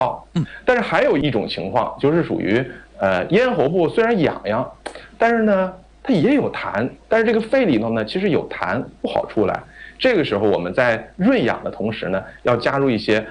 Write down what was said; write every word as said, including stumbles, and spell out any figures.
嗯， 但是还有一种情况，就是属于呃咽喉部虽然痒痒，但是呢它也有痰，但是这个肺里头呢其实有痰不好出来。这个时候我们在润养的同时呢，要加入一些